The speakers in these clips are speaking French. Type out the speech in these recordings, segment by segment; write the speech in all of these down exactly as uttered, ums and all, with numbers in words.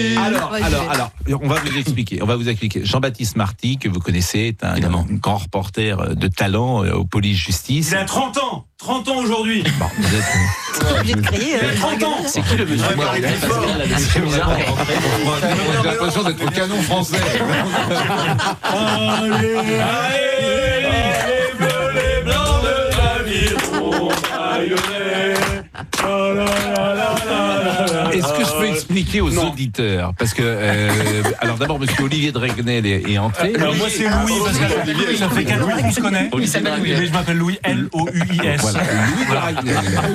Alors, alors, alors, on va vous expliquer. On va vous expliquer. Jean-Baptiste Marty, que vous connaissez, est un, un grand reporter de talent au police-justice. Il a trente ans trente ans aujourd'hui. Bon, vous êtes... obligé de crier. Il a trente ans. C'est qui le monsieur? C'est bizarre. J'ai l'impression d'être au canon français. Allez, allez, les bleus, les blancs de la ville, on baillerait. Est-ce que je peux expliquer aux non. auditeurs? Parce que, euh, alors d'abord, monsieur Olivier Dragnel est, est entré. Alors moi c'est Louis, parce que ça fait quatre ans qu'on se connaît. Il s'appelle Louis. Mais je m'appelle Louis, L O U I S. Voilà, Louis Dragnel.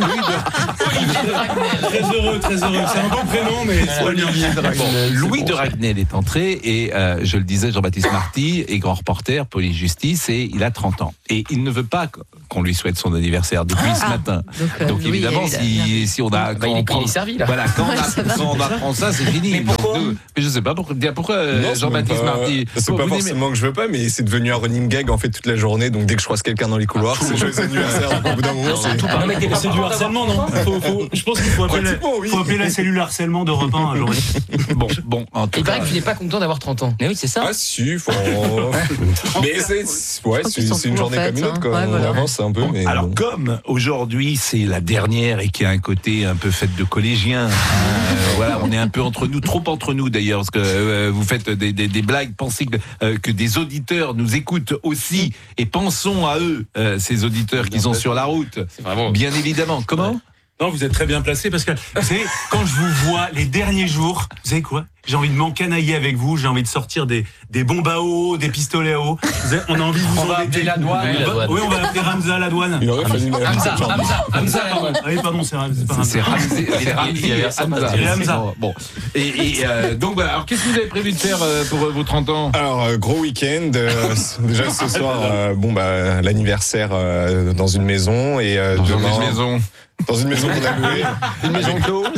Très heureux, très heureux. C'est un bon prénom, mais c'est Olivier Dragnel. Bon, Louis Dragnel est entré et, euh, je le disais, Jean-Baptiste Marty est grand reporter, police-justice, et il a trente ans. Et il ne veut pas qu'on lui souhaite son anniversaire depuis ah, ce matin. Donc, euh, donc Louis, évidemment, si, si on a... Bah, il est prend, servi, là. Voilà, quand on, a, quand on apprend ça, c'est fini. Mais pourquoi? Donc, mais je sais pas pourquoi, pourquoi non, Jean-Baptiste pas, Marty. C'est pas forcément que je veux pas, mais c'est devenu un running gag en fait toute la journée. Donc dès que je croise quelqu'un dans les couloirs, c'est joyeux anniversaire. Donc, au bout d'un moment, c'est. Tout non, mais c'est du harcèlement, non? faut, faut, Je pense qu'il faut appeler, la, oui. faut appeler la cellule harcèlement de repas un jour. Bon, bon, en tout il cas. paraît que tu n'es pas content d'avoir trente ans. Mais oui, c'est ça. Ah si, faut. Mais c'est, ouais, c'est, c'est une journée comme une autre, quoi. On avance un peu. Bon, mais alors bon. comme aujourd'hui c'est la dernière et qu'il y a un côté un peu fête de collégiens, euh, voilà, on est un peu entre nous, trop entre nous d'ailleurs, parce que euh, vous faites des, des, des blagues, pensez que, euh, que des auditeurs nous écoutent aussi, et pensons à eux, euh, ces auditeurs qui sont sur la route, vraiment... bien évidemment. Comment ? Ouais. Non, vous êtes très bien placé parce que, vous savez, quand je vous vois les derniers jours, vous savez quoi ? J'ai envie de m'encanailler avec vous, j'ai envie de sortir des, des bombes à eau, des pistolets à eau. Avez, on a envie de vous on va appeler la douane. Oui, la douane. Oui, on va appeler Ramza à la douane. Il aurait fallu Hamza, Hamza, Hamza, pardon. Ah oui, pardon, c'est Ramza. C'est Ramza. C'est Ramza. C'est Hamza. Bon. Et, et euh, donc voilà. Alors, qu'est-ce que vous avez prévu de faire euh, pour euh, vos trente ans ? Alors, euh, gros week-end. Euh, déjà ce soir, euh, bon bah l'anniversaire euh, dans une maison et euh, dans demain. une maison. Dans une maison qu'on a louée. Une maison close.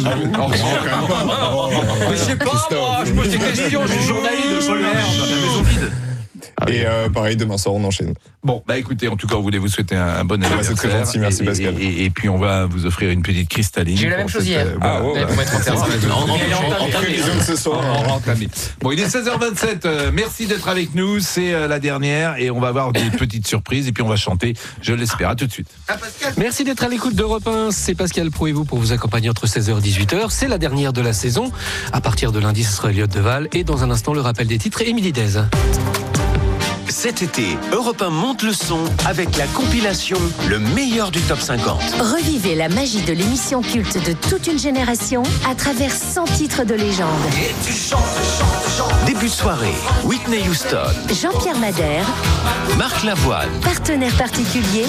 Je sais pas, moi, je pose des questions, je suis journaliste de Solmer, dans la maison vide. Et euh, pareil, demain soir, on enchaîne. Bon, bah écoutez, en tout cas, on voulait vous souhaiter un, un bon anniversaire. C'est très gentil, merci et, Pascal. Et, et, et puis, on va vous offrir une petite cristalline. J'ai eu la même chose hier. Ah, ouais, pour mettre en terrain. En prévision de ce soir. Bon, il est seize heures vingt-sept. Euh, merci d'être avec nous. C'est euh, la dernière et on va avoir des petites surprises et puis on va chanter. Je l'espère. À tout de suite. Ah, merci d'être à l'écoute d'Europe un. C'est Pascal Pro et vous pour vous accompagner entre seize heures et dix-huit heures. C'est la dernière de la saison. À partir de lundi, ce sera Elliott Deval. Et dans un instant, le rappel des titres et Émilie Dez. Cet été, Europe un monte le son avec la compilation Le meilleur du top cinquante. Revivez la magie de l'émission culte de toute une génération à travers cent titres de légende. Et tu chantes, chantes, chantes. Début de soirée, Whitney Houston, Jean-Pierre Madère, Marc Lavoine, partenaire particulier.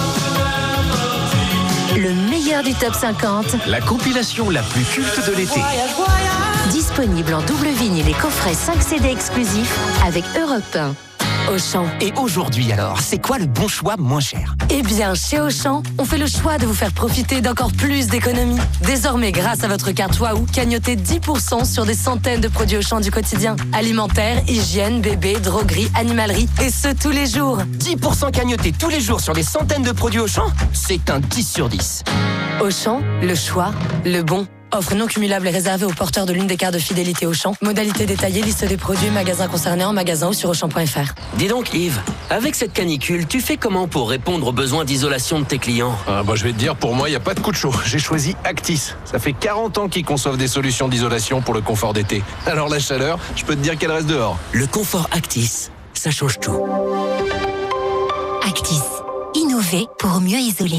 Le meilleur du top cinquante. La compilation la plus culte de l'été. Disponible en double vinyle et coffret cinq C D exclusifs avec Europe un. Auchan. Et aujourd'hui alors, c'est quoi le bon choix moins cher ? Eh bien, chez Auchan, on fait le choix de vous faire profiter d'encore plus d'économies. Désormais, grâce à votre carte Waouh, cagnotez dix pour cent sur des centaines de produits Auchan du quotidien. Alimentaire, hygiène, bébé, droguerie, animalerie, et ce tous les jours. dix pour cent cagnotés tous les jours sur des centaines de produits Auchan ? C'est un dix sur dix. Auchan, le choix, le bon. Offre non cumulable et réservée aux porteurs de l'une des cartes de fidélité Auchan. Modalité détaillée, liste des produits, magasins concernés en magasin ou sur auchan point f r. Dis donc Yves, avec cette canicule, tu fais comment pour répondre aux besoins d'isolation de tes clients ? Ah bah je vais te dire, pour moi, il n'y a pas de coup de chaud. J'ai choisi Actis. Ça fait quarante ans qu'ils conçoivent des solutions d'isolation pour le confort d'été. Alors la chaleur, je peux te dire qu'elle reste dehors. Le confort Actis, ça change tout. Actis. Innover pour mieux isoler.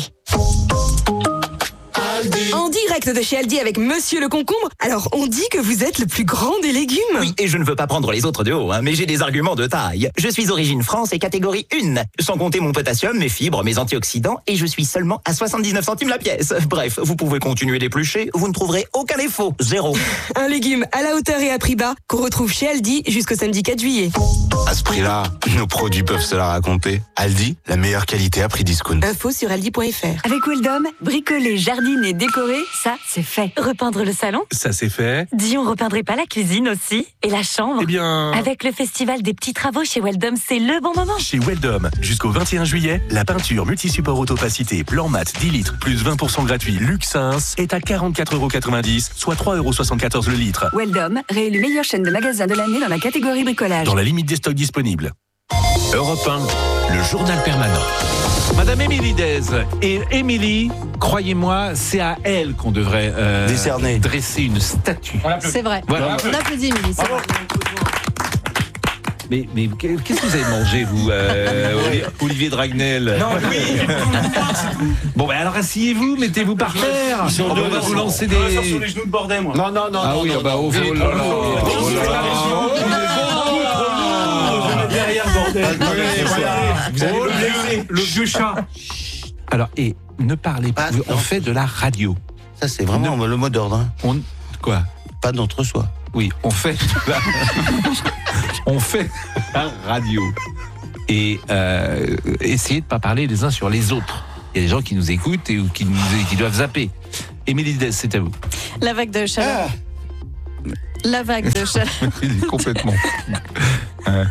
En direct de chez Aldi avec Monsieur le Concombre. Alors, on dit que vous êtes le plus grand des légumes. Oui, et je ne veux pas prendre les autres de haut, hein, mais j'ai des arguments de taille. Je suis origine France et catégorie un, sans compter mon potassium, mes fibres, mes antioxydants, et je suis seulement à soixante-dix-neuf centimes la pièce. Bref, vous pouvez continuer d'éplucher, vous ne trouverez aucun défaut, zéro. Un légume à la hauteur et à prix bas qu'on retrouve chez Aldi jusqu'au samedi quatre juillet. À ce prix-là, nos produits peuvent se la raconter. Aldi, la meilleure qualité à prix discount. Info sur aldi point f r. Avec Weldom, bricoler, jardiner, décorer, ça, c'est fait. Repeindre le salon, Ça c'est fait. dis on repeindrait pas la cuisine aussi? Et la chambre? Eh bien... Avec le festival des petits travaux chez Weldom, c'est le bon moment. Chez Weldom, jusqu'au vingt et un juillet, la peinture multi-support autopacité blanc mat dix litres plus vingt pour cent gratuit Luxins est à quarante-quatre euros quatre-vingt-dix, soit trois euros soixante-quatorze le litre. Weldom, réélu meilleure chaîne de magasins de l'année dans la catégorie bricolage. Dans la limite des stocks disponibles. Europe un, le journal permanent. Madame Émilie Dez. Et Émilie, croyez-moi, c'est à elle qu'on devrait euh, décerner, dresser une statue. C'est vrai. Voilà. On applaudit, Émilie. c'est vrai. Mais, mais qu'est-ce que vous avez mangé, vous, euh, Olivier Dragnel? Non, oui. Bon, ben alors asseyez-vous, mettez-vous par terre. On va vous lancer des... Je sur les genoux de bordel, moi. Non, non, non. Ah oui, bah au fond, là, derrière, bordel. Vous allez me blesser, le vieux chat. Alors, et ne parlez pas, on fait de la radio. Ça, c'est vraiment le mot d'ordre. Hein. On... Quoi? Pas d'entre-soi. Oui, on fait de la... on fait de la radio. Et euh, essayez de ne pas parler les uns sur les autres. Il y a des gens qui nous écoutent et ou qui, nous, qui doivent zapper. Émilie Dez, c'est à vous. La vague de chaleur. Ah. La vague de chaleur. Complètement. euh.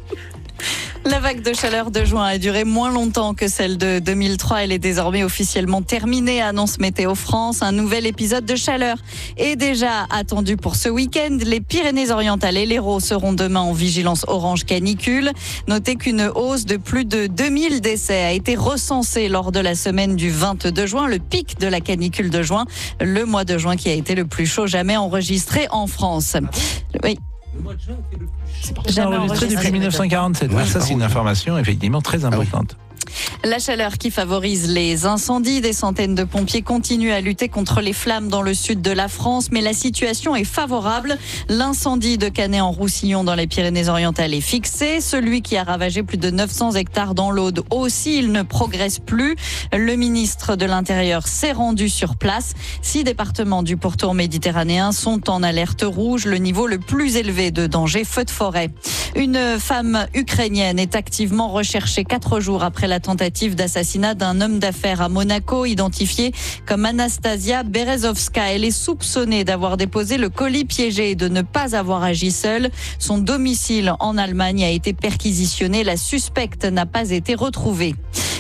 La vague de chaleur de juin a duré moins longtemps que celle de deux mille trois. Elle est désormais officiellement terminée, annonce Météo France. Un nouvel épisode de chaleur est déjà attendu pour ce week-end. Les Pyrénées-Orientales et l'Hérault seront demain en vigilance orange canicule. Notez qu'une hausse de plus de deux mille décès a été recensée lors de la semaine du vingt-deux juin, le pic de la canicule de juin, le mois de juin qui a été le plus chaud jamais enregistré en France. Oui. Le mois de juin était le plus jamais enregistré depuis dix-neuf cent quarante-sept. Ouais, ça, c'est une information effectivement très importante. Ah oui. La chaleur qui favorise les incendies. Des centaines de pompiers continuent à lutter contre les flammes dans le sud de la France, mais la situation est favorable. L'incendie de Canet-en-Roussillon dans les Pyrénées-Orientales est fixé. Celui qui a ravagé plus de neuf cents hectares dans l'Aude aussi, il ne progresse plus. Le ministre de l'Intérieur s'est rendu sur place. Six départements du pourtour méditerranéen sont en alerte rouge, le niveau le plus élevé de danger, feu de forêt. Une femme ukrainienne est activement recherchée quatre jours après la tentative d'assassinat d'un homme d'affaires à Monaco, identifié comme Anastasia Berezovska. Elle est soupçonnée d'avoir déposé le colis piégé et de ne pas avoir agi seule. Son domicile en Allemagne a été perquisitionné. La suspecte n'a pas été retrouvée.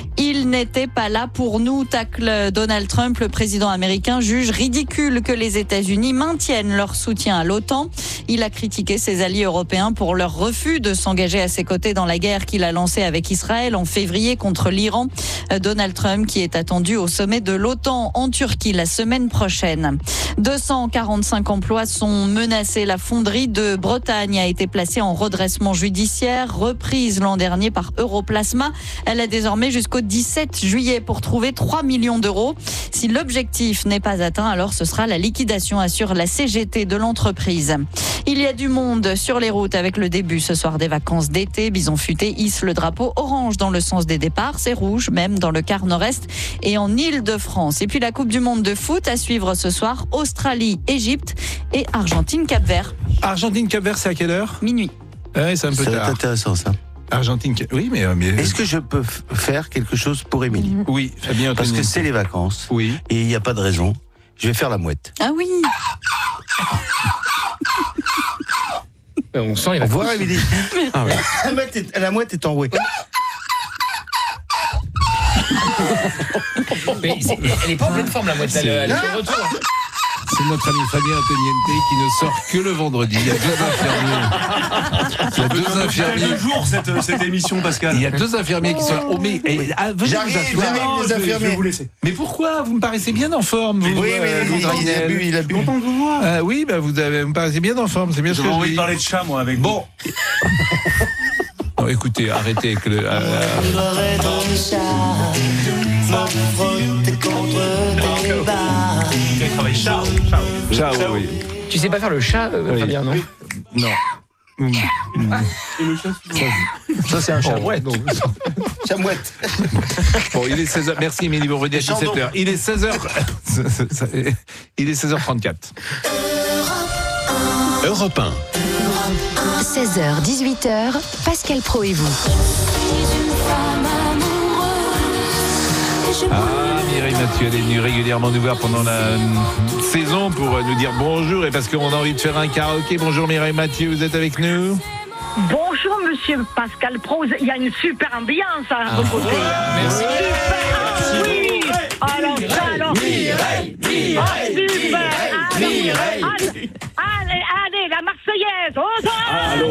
Il n'était pas là pour nous, tacle Donald Trump. Le président américain juge ridicule que les États-Unis maintiennent leur soutien à l'OTAN. Il a critiqué ses alliés européens pour leur refus de s'engager à ses côtés dans la guerre qu'il a lancée avec Israël en février contre l'Iran. Donald Trump qui est attendu au sommet de l'OTAN en Turquie la semaine prochaine. deux cent quarante-cinq emplois sont menacés. La fonderie de Bretagne a été placée en redressement judiciaire, reprise l'an dernier par Europlasma. Elle a désormais jusqu'au dix-sept juillet pour trouver trois millions d'euros. Si l'objectif n'est pas atteint, alors ce sera la liquidation, assure la C G T de l'entreprise. Il y a du monde sur les routes avec le début ce soir des vacances d'été. Bison Futé hisse le drapeau orange dans le sens des départs. C'est rouge même dans le quart nord-est et en Île-de-France. Et puis la Coupe du Monde de foot à suivre ce soir. Australie, Égypte et Argentine, Cap-Vert. Argentine, Cap-Vert, c'est à quelle heure? Minuit. Ouais, c'est un peu ça tard. C'est intéressant ça. Argentine, oui, mais... mais... Est-ce que je peux f- faire quelque chose pour Émilie? Oui, Fabien. Parce que c'est les vacances. Oui. Et il n'y a pas de raison. Je vais faire la mouette. Ah oui. On sent les vacances. Au revoir, Émilie. Ah oui. La mouette est, la mouette est enrouée. Mais c'est, elle est pas en pleine forme, la mouette. Elle, elle est de retour. C'est notre ami Fabien Antoniente qui ne sort que le vendredi. Il y a deux infirmiers. Il y a deux infirmiers. deux jours cette, cette émission, Pascal. Il y a deux infirmiers qui sont là. Oh, mais eh, ah, venez j'arrive, vous asseoir. j'arrive, les infirmiers. Je vais vous laisser. Mais pourquoi? Vous me paraissez bien en forme. Vous, oui, mais euh, il, il, il a bu, il a bu. Content de vous voir. Euh, oui, bah, vous, avez, vous me paraissez bien en forme. C'est bien ce que J'ai je envie dis. de parler de chat, moi, avec bon. Non, écoutez, arrêtez avec le. Euh, Ciao, ciao. Ciao, oui. Tu sais pas faire le chat, euh, Oui. Fabien, non? Non. Mmh. Mmh. Ça, ça c'est un chat. Ouais, donc. Chamouette. Bon, il est seize heures. Merci Émilie, vous revenez à dix-sept heures. Il est seize heures. Il est seize heures trente-quatre. Europe un. un. seize heures, dix-huit heures, Pascal Pro et vous. Ah, Mireille Mathieu, elle est venue régulièrement nous voir pendant la euh, saison pour euh, nous dire bonjour et parce qu'on a envie de faire un karaoké. Bonjour Mireille Mathieu, vous êtes avec nous? Bonjour Monsieur Pascal Pro, il y a une super ambiance à vos côtés. Merci. Super, oui. Alors ça, alors. Mireille, Mireille, Ah, super. Mireille, Allez, allez, allez, la Marseillaise. Aux